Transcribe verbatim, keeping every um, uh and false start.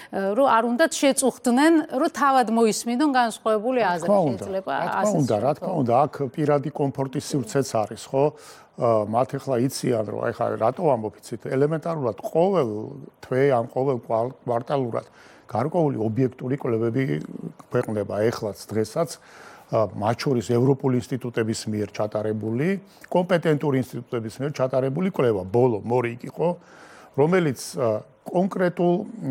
რომ არ უნდათ შეწუხდნენ, რომ თავად მოისმინონ განსხვავებული აზრი შეიძლება ასე უნდა, რა თქმა უნდა, აქ პირადი კომფორტის სივრცეც არის, ხო? მათ ახლა იციან, რომ ახლა რატო ამბობ იცით, ელემენტარულად ყოველ თვე ან ყოველ კვარტალურად გარკვეული ობიექტური კვლევები ქვეყნდება ეხლაც დღესაც მათ შორის ევროპული ინსტიტუტების მიერ ჩატარებული, კომპეტენტური ინსტიტუტების მიერ ჩატარებული კვლევა, ბოლო მორიგი, ხო, რომელიც კონკრეტულ